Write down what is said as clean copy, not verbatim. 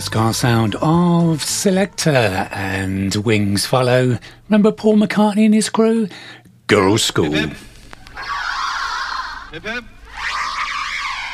Ska sound of Selector and Wings Follow. Remember Paul McCartney and his crew? Girls' School. Hip, hip. Hip, hip.